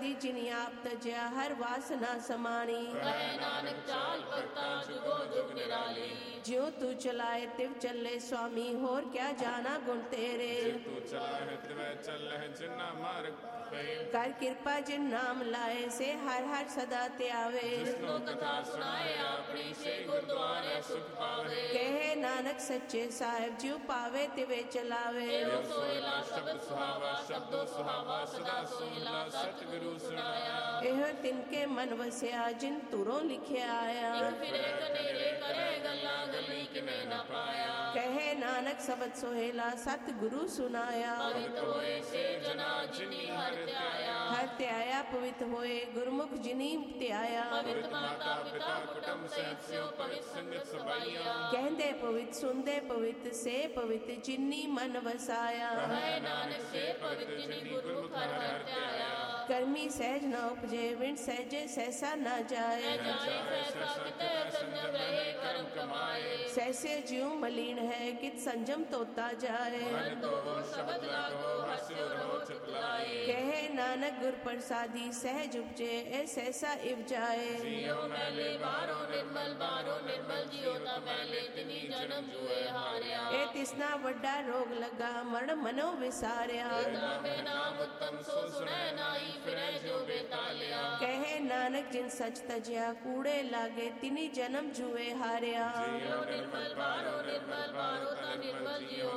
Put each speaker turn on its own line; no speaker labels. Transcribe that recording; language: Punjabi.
ਸਾਦੀ ਜਿਨੀ ਆਪ ਤਜਿਆ ਹਰ ਵਾਸਨਾ ਸਮਾਣੀ।
ਕਹੇ ਨਾਨਕ ਚਾਲ ਭਗਤਾ ਜੁਗੋ ਜੁਗ ਨਿਰਾਲੀ।
ਜਿਉ ਤੂੰ ਚਲਾਏ ਤਿਵ ਚੱਲੇ ਸੁਆਮੀ ਹੋਰ ਕਿਆ ਜਾਣਾ ਗੁਣ ਤੇਰੇ।
ਤੂੰ ਚਲਾਹਿ ਤਿਵੈ ਚੱਲਹਿ ਜਿਨਾ ਮਾਰਗ ਪਏ।
ਕਰ ਕਿਰਪਾ ਜਿਨ ਨਾਮ ਲਾਏ ਸੇ ਹਰ ਹਰ ਸਦਾ ਧਿਆਵੇ।
ਜਿਸਨੂੰ ਕਥਾ ਸੁਣਾਏ ਆਪਣੀ ਸੇ ਗੁਰਦੁਆਰੇ ਸੁਖ ਪਾਵੇ।
ਕਹੇ ਨਾਨਕ ਸੱਚੇ ਸਾਹਿਬ ਜਿਉ ਪਾਵੇ ਤਿਵੇ ਚਲਾਵੇ।
ਇਹੋ ਸੋਹਿਲਾ ਸ਼ਬਦ ਸੁਹਾਵਾ ਸ਼ਬਦੋ ਸੁਹਾਵਾ ਸਦਾ ਸੋਹਿਲਾ ਸਤਿਗੁਰੂ ਸੁਣਾਇਆ।
ਇਹੋ ਤਿਨਕੇ ਮਨ ਵਸਿਆ ਜਿਨ ਤੁਰੋਂ ਲਿਖਿਆ ਆਇਆ।
ਇੱਕ ਫਿਰੇ ਕਨੇਰੇ ਕਰੇ ਗੱਲਾਂ ਗੱਲੀ ਕਿਵੇਂ ਨਾ ਪਾਇਆ।
ਕਹੇ ਨਾਨਕ ਸਬਦ ਸੋਹਿਲਾ ਸਤ ਗੁਰੂ ਸੁਨਾਇਆ।
ਪਵਿੱਤ ਹੋਏ ਸੇ ਜਨਾ ਜਿਨੀ ਹਰਿ ਧਿਆਇਆ।
ਹਰ ਧਿਆਇਆ ਪਵਿੱਤ ਹੋਏ ਗੁਰਮੁਖ ਜਿਨੀ ਧਿਆਇਆ।
ਪਵਿੱਤ ਮਾਤਾ ਪਿਤਾ ਕੁਟੁੰਬ ਸਹਿਤ ਸਿਓ ਪਵਿੱਤ ਸੰਗਤ ਸਭਾਈਆ।
ਕਹਿੰਦੇ ਪਵਿੱਤ ਸੁਣਦੇ ਪਵਿੱਤ ਸੇ ਪਵਿੱਤ ਜਿਨੀ ਮਨ ਵਸਾਇਆ।
ਕਹੇ ਨਾਨਕ ਸੇ ਪਵਿੱਤ ਜਿਨੀ ਗੁਰਮੁਖ ਹਰਿ ਹਰਿ ਧਿਆਇਆ।
ਕਰਮੀ ਸਹਿਜ ਨ ਉਪਜੇ ਵਿਣ ਸਹਿਜੇ ਸਹਿਸਾ ਨਾ ਜਾਏ।
ਜਾਏ ਸਹਿਸਾ ਕਿਤੇ ਸੰਜਮ ਰਹੇ ਕਰਮ ਕਮਾਏ।
ਸਹਿਸੇ ਜਿਉ ਮਲੀਨ ਹੈ ਕਿਤ ਸੰਜਮ ਤੋਤਾ ਜਾਏ।
ਮਨ ਧੋਵੋ ਸ਼ਬਦ ਲਾਗੋ ਹਸਿਓ ਰਹੋ ਚੁਪ ਲਾਏ।
ਕਹੇ ਨਾਨਕ ਗੁਰ ਪ੍ਰਸਾਦੀ ਸਹਿਜ ਉਪਜੇ ਇਹ ਸਹਿਸਾ ਇਵ ਜਾਏ।
ਜਿਉ ਮੈਲੇ ਬਾਹਰੋਂ ਨਿਰਮਲ ਬਾਹਰੋਂ ਨਿਰਮਲ ਜਿਉ ਤਾਂ ਮੈਲੇ ਤਿਨੀ ਜਨਮ ਜੂਏ ਹਾਰਿਆ।
ਇਹ ਤਿਸਨਾ ਵੱਡਾ ਰੋਗ ਲੱਗਾ ਮਰਨ ਮਨੋ ਵਿਸਾਰਿਆ।
ਨਾਮੇ ਨਾਮ ਉਤਮ ਸੋ ਸੁਣੈ ਨਾਈ ਫਿਰੈ ਜੋ ਬੇਤਾਲਿਆ।
ਕਹੇ ਨਾਨਕ ਜਿਨ ਸਚ ਤਜਿਆ ਕੂੜੇ ਲਾਗੇ ਤਿਨੀ ਜਨਮ ਜੂਏ ਹਾਰਿਆ।
ਜਿਉ ਨਿਰਮਲ ਬਾਹਰੋਂ ਤਾਂ ਨਿਰਮਲ ਜਿਉ